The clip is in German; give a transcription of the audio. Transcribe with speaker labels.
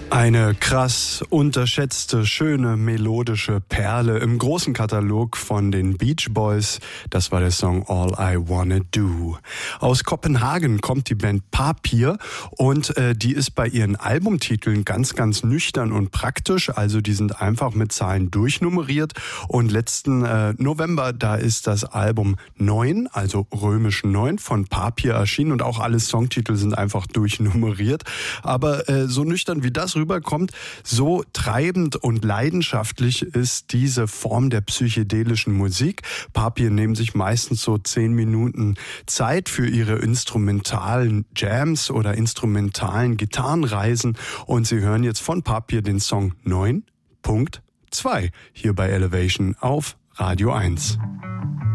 Speaker 1: Eine krass unterschätzte, schöne, melodische Perle im großen Katalog von den Beach Boys. Das war der Song All I Wanna Do. Aus Kopenhagen kommt die Band Papir und die ist bei ihren Albumtiteln ganz, ganz nüchtern und praktisch. Also die sind einfach mit Zahlen durchnummeriert. Und letzten November, da ist das Album 9, also römisch 9 von Papir erschienen und auch alle Songtitel sind einfach durchnummeriert. Aber so nüchtern wie das rüberkommt, so treibend und leidenschaftlich ist diese Form der psychedelischen Musik. Papir nehmen sich meistens so 10 Minuten Zeit für ihre instrumentalen Jams oder instrumentalen Gitarrenreisen und Sie hören jetzt von Papir den Song 9.2 hier bei Elevation auf Radio 1.